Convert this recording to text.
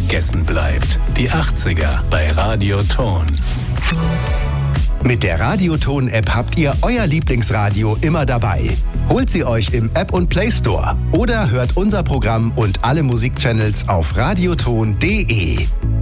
unvergessen bleibt. Die 80er bei Radio Ton. Mit der Radioton-App habt ihr euer Lieblingsradio immer dabei. Holt sie euch im App- und Play Store oder hört unser Programm und alle Musikchannels auf radioton.de.